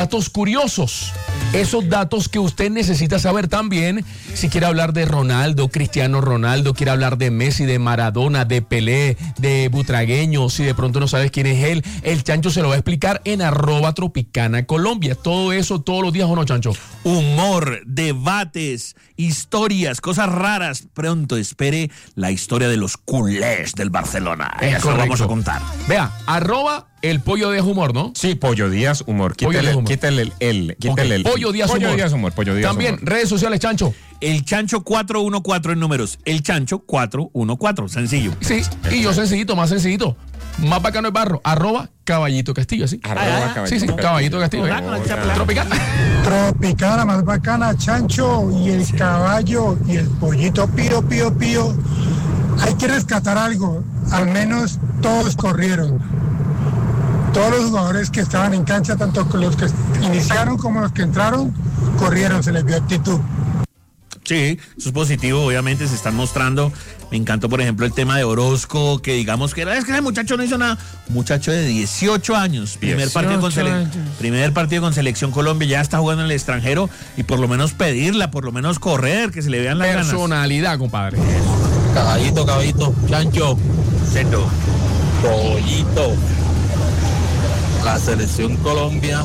datos curiosos, esos datos que usted necesita saber también. Si quiere hablar de Ronaldo, Cristiano Ronaldo, quiere hablar de Messi, de Maradona, de Pelé, de Butragueño, si de pronto no sabes quién es él, el Chancho se lo va a explicar en @Tropicana Colombia. Todo eso todos los días, ¿o no, Chancho? Humor, debates, historias, cosas raras. Pronto espere la historia de los culés del Barcelona. Eso lo vamos a contar. Vea, @el Pollo Díaz Humor, ¿no? Sí, Pollo Díaz Humor. Quítale el. Pollo Díaz Humor. Pollo Díaz También, Humor. redes sociales, Chancho. El Chancho 414 en números. El Chancho 414. Sencillo. Sí, y yo sencillito, más sencillito. Más bacano el barro. @Caballito Castillo, ¿sí? Caballito Sí, Caballito Castillo. Tropicana. Tropicana más bacana, Chancho, y el caballo y el pollito pío, pío, pío. Hay que rescatar algo. Al menos todos corrieron. Todos los jugadores que estaban en cancha, tanto los que iniciaron como los que entraron, corrieron, se les vio actitud. Sí, eso es positivo, obviamente se están mostrando. Me encantó, por ejemplo, el tema de Orozco, que digamos que es que ese muchacho no hizo nada. Un muchacho de 18 años, primer partido con Selección Colombia, ya está jugando en el extranjero, y por lo menos pedirla, por lo menos correr, que se le vean las ganas. Personalidad, compadre. Caballito, Chancho, Sendo. Pollito. La Selección Colombia,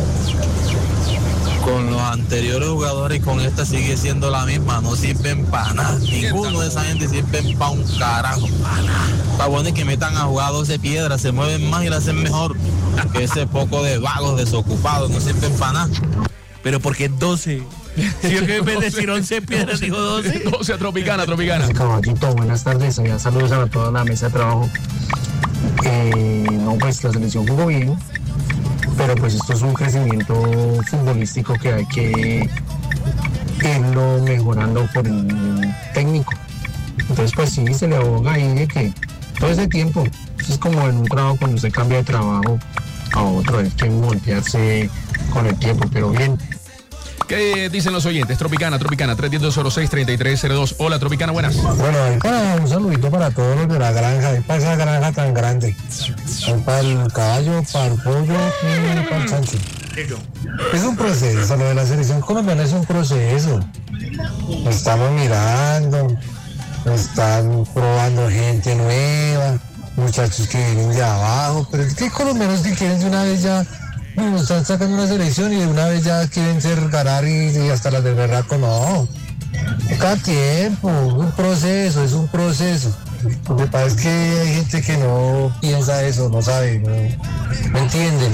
con los anteriores jugadores y con esta sigue siendo la misma, no sirven para nada. Ninguno de esa gente sirve para un carajo. Está bueno que metan a jugar 12 piedras, se mueven más y la hacen mejor. Que ese poco de vagos desocupados no sirven para nada. Pero ¿por qué 12? Si yo que en vez de decir 11 piedras dijo 12. 12 Tropicana. Caballito, buenas tardes. Saludos a toda la mesa de trabajo. No, pues la selección jugó bien, pero pues esto es un crecimiento futbolístico que hay que irlo mejorando por el técnico. Entonces pues sí, se le aboga ahí de que todo ese tiempo, eso es como en un trabajo, cuando usted cambia de trabajo a otro, hay que voltearse con el tiempo, pero bien. ¿Qué dicen los oyentes? Tropicana, 310-06-3302. Hola, Tropicana, buenas. Bueno, ahí para un saludito para todos los de la granja, ahí para esa granja tan grande. Ahí para el caballo, para el pollo y para el chancho. Es un proceso, lo de la selección colombiana es un proceso. Nos estamos mirando, nos están probando gente nueva, muchachos que vienen de abajo, pero es que hay colombianos que quieren de una vez ya. Nos están sacando una selección y de una vez ya quieren ganar y hasta las del berraco, no. Cada tiempo, es un proceso. Lo que pasa es que hay gente que no piensa eso, no sabe, no entienden.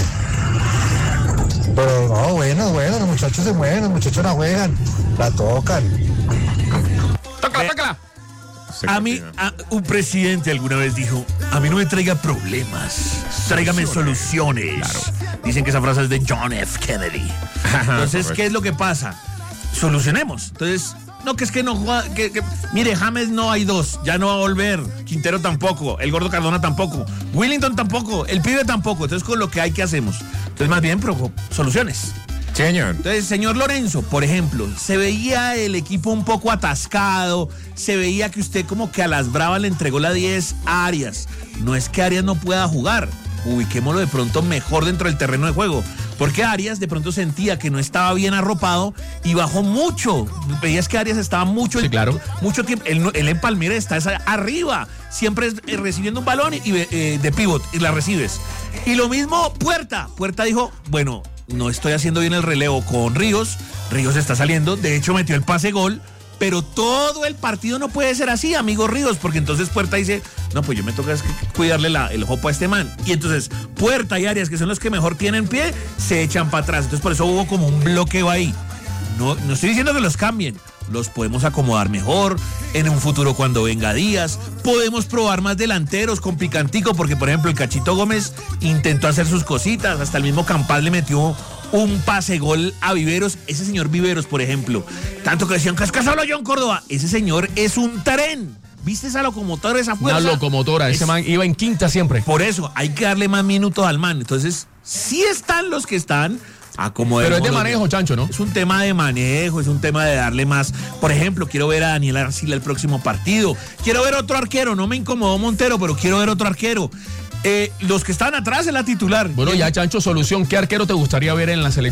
Pero no, bueno, los muchachos se mueven, los muchachos la juegan, la tocan. ¡Tócala! A mí, un presidente alguna vez dijo: a mí no me traiga problemas, tráigame soluciones. Claro. Dicen que esa frase es de John F. Kennedy. Entonces, ¿qué es lo que pasa? Solucionemos. Entonces, no, que es que no juega, mire, James no hay dos, ya no va a volver, Quintero tampoco, el Gordo Cardona tampoco, Willington tampoco, el pibe tampoco. Entonces, con lo que hay, ¿qué hacemos? Entonces, más bien, soluciones. Señor. Entonces, señor Lorenzo, por ejemplo, se veía el equipo un poco atascado, se veía que usted como que a las bravas le entregó la 10 a Arias. No es que Arias no pueda jugar, ubiquémoslo de pronto mejor dentro del terreno de juego, porque Arias de pronto sentía que no estaba bien arropado y bajó mucho. Veías que Arias estaba mucho tiempo, él en Palmeiras está arriba, siempre recibiendo un balón y de pivot y la recibes. Y lo mismo Puerta dijo, bueno, no estoy haciendo bien el relevo con Ríos está saliendo, de hecho metió el pase gol, pero todo el partido no puede ser así, amigo Ríos, porque entonces Puerta dice, no, pues yo me toca cuidarle el jopo a este man, y entonces Puerta y Arias, que son los que mejor tienen pie, se echan para atrás, entonces por eso hubo como un bloqueo ahí. No estoy diciendo que los cambien, los podemos acomodar mejor en un futuro cuando venga Díaz, podemos probar más delanteros con picantico, porque por ejemplo el Cachito Gómez intentó hacer sus cositas, hasta el mismo Campas le metió un pase gol a Viveros, ese señor Viveros, por ejemplo, tanto que decían que es que solo John Córdoba, ese señor es un tren. ¿Viste esa locomotora, esa fuerza? Una locomotora, ese man iba en quinta siempre. Por eso, hay que darle más minutos al man. Entonces, sí están los que están. Pero es de manejo, Chancho, ¿no? Es un tema de manejo, es un tema de darle más. Por ejemplo, quiero ver a Daniel Arcila el próximo partido. Quiero ver otro arquero, no me incomodó Montero, pero quiero ver otro arquero. Los que están atrás es la titular. Bueno, ya Chancho, solución. ¿Qué arquero te gustaría ver en la selección?